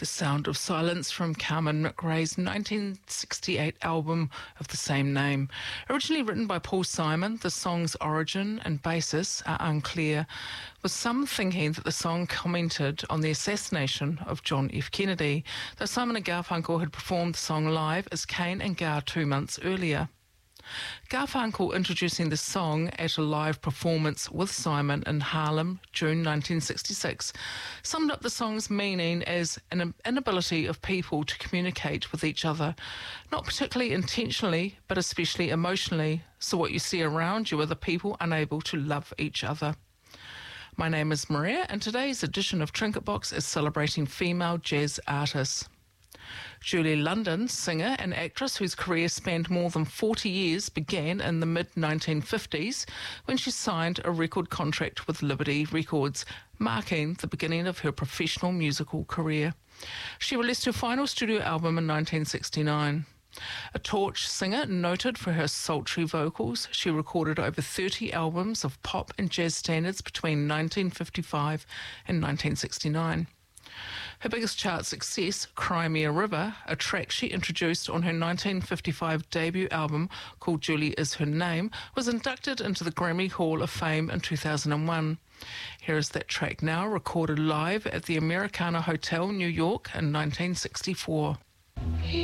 The Sound of Silence from Carmen McRae's 1968 album of the same name. Originally written by Paul Simon, the song's origin and basis are unclear, with some thinking that the song commented on the assassination of John F. Kennedy, though Simon and Garfunkel had performed the song live as Kane and Gar 2 months earlier. Garfunkel introducing the song at a live performance with Simon in Harlem, June 1966, summed up the song's meaning as an inability of people to communicate with each other, not particularly intentionally, but especially emotionally. So what you see around you are the people unable to love each other. My name is Maria, and today's edition of Trinket Box is celebrating female jazz artists. Julie London, singer and actress whose career spanned more than 40 years, began in the mid-1950s when she signed a record contract with Liberty Records, marking the beginning of her professional musical career. She released her final studio album in 1969. A torch singer noted for her sultry vocals, she recorded over 30 albums of pop and jazz standards between 1955 and 1969. Her biggest chart success, Cry Me a River, a track she introduced on her 1955 debut album called Julie Is Her Name, was inducted into the Grammy Hall of Fame in 2001. Here is that track now, recorded live at the Americana Hotel, New York in 1964.